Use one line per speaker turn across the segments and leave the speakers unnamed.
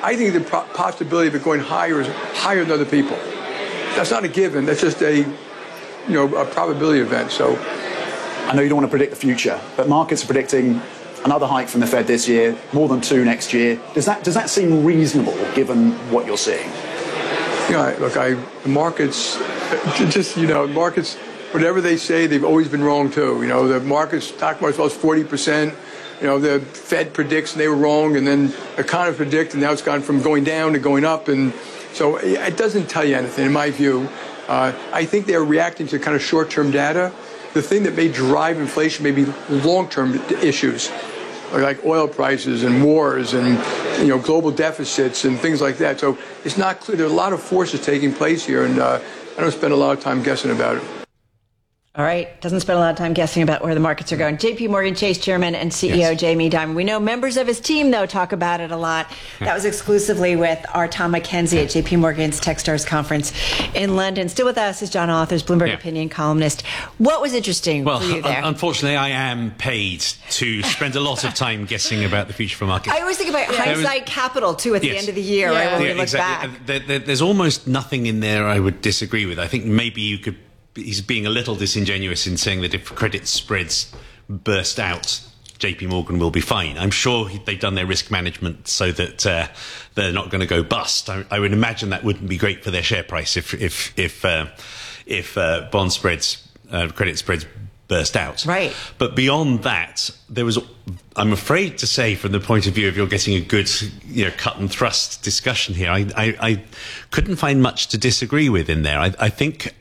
I think the possibility of it going higher is higher than other people. That's not a given. That's just a probability event. So
I know you don't want to predict the future, but markets are predicting another hike from the Fed this year, more than 2 next year. Does that seem reasonable given what you're seeing?
The markets, markets, whatever they say, they've always been wrong too. The stock market falls 40%. The Fed predicts and they were wrong, and then economists predict, and now it's gone from going down to going up, and so it doesn't tell you anything, in my view. I think they're reacting to kind of short-term data. The thing that may drive inflation may be long-term issues, like oil prices and wars and global deficits and things like that. So it's not clear. There are a lot of forces taking place here, and I don't spend a lot of time guessing about it.
All right. Doesn't spend a lot of time guessing about where the markets are going. JP Morgan Chase Chairman and CEO Jamie Dimon. We know members of his team, though, talk about it a lot. That was exclusively with our Tom McKenzie at JP Morgan's Techstars conference in London. Still with us is John Authers, Bloomberg opinion columnist. What was interesting for you there?
Unfortunately, I am paid to spend a lot of time guessing about the future for markets.
I always think about hindsight capital, too, at the end of the year, right, when we look back.
There's almost nothing in there I would disagree with. I think maybe he's being a little disingenuous in saying that if credit spreads burst out, JP Morgan will be fine. I'm sure they've done their risk management so that they're not going to go bust. I would imagine that wouldn't be great for their share price if bond spreads, credit spreads burst out.
Right.
But beyond that, I'm afraid to say, from the point of view of you're getting a good, cut and thrust discussion here, I couldn't find much to disagree with in there. I think.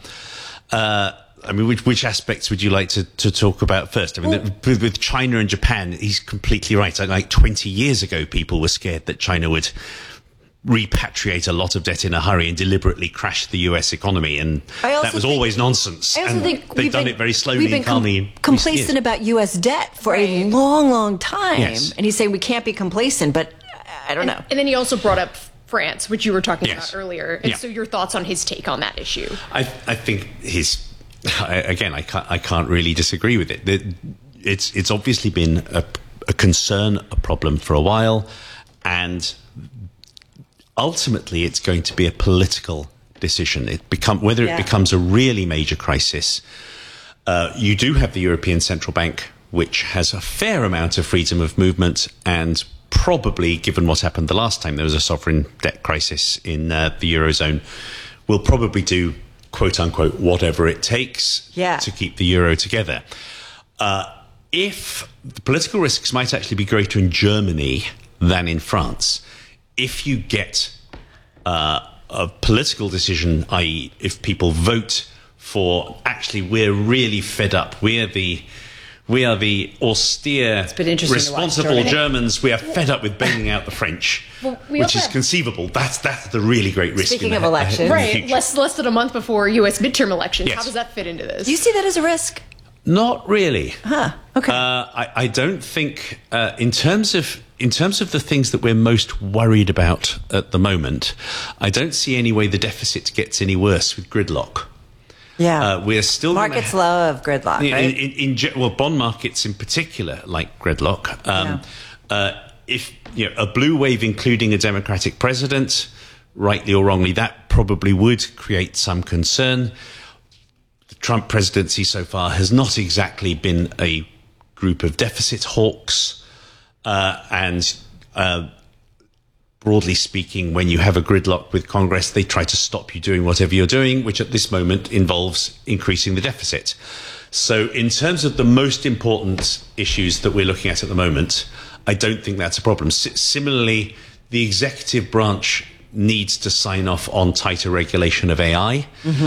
Which aspects would you like to talk about first? With China and Japan, he's completely right. Like 20 years ago, people were scared that China would repatriate a lot of debt in a hurry and deliberately crash the US economy, and that was always nonsense.
I also think
they've done it very slowly and calmly.
We've been complacent about US debt for a long, long time.
Yes.
And he's saying we can't be complacent, but I don't know.
And then he also brought up France, which you were talking about earlier. And so your thoughts on his take on that issue?
I think I can't really disagree with it. It's obviously been a concern, a problem for a while, and ultimately it's going to be a political decision. Whether it becomes a really major crisis. You do have the European Central Bank, which has a fair amount of freedom of movement, and probably, given what happened the last time there was a sovereign debt crisis in the Eurozone, will probably do, quote unquote, whatever it takes to keep the euro together. If the political risks might actually be greater in Germany than in France, if you get a political decision, i.e. if people vote for, actually, we're really fed up, we are the austere, responsible Germans. We are fed up with bailing out the French, which is conceivable. That's the really great risk.
Speaking of elections,
right? Less than a month before U.S. midterm elections.
Yes.
How does that fit into this?
Do you see that as a risk?
Not really.
Okay.
I don't think in terms of the things that we're most worried about at the moment, I don't see any way the deficit gets any worse with gridlock. We're still
markets love gridlock, right?
Bond markets in particular like gridlock. If a blue wave, including a Democratic president, rightly or wrongly, that probably would create some concern. The Trump presidency so far has not exactly been a group of deficit hawks, and broadly speaking, when you have a gridlock with Congress, they try to stop you doing whatever you're doing, which at this moment involves increasing the deficit. So in terms of the most important issues that we're looking at the moment, I don't think that's a problem. Similarly, the executive branch needs to sign off on tighter regulation of AI.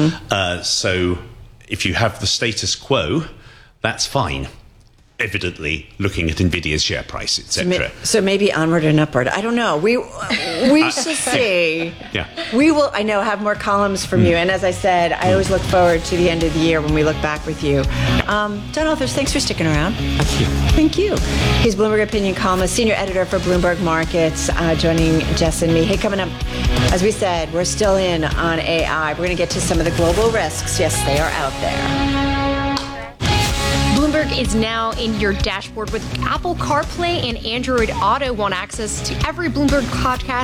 So if you have the status quo, that's fine. Evidently looking at Nvidia's share price, etc.
So maybe onward and upward. I don't know. We shall see. We will, I know, have more columns from you. And as I said, I always look forward to the end of the year when we look back with you. John Authers, thanks for sticking around.
Thank you.
Thank you. He's Bloomberg Opinion columnist, senior editor for Bloomberg Markets, joining Jess and me. Hey, coming up, as we said, we're still in on AI. We're going to get to some of the global risks. Yes, they are out there.
Bloomberg is now in your dashboard with Apple CarPlay and Android Auto. Want access to every Bloomberg podcast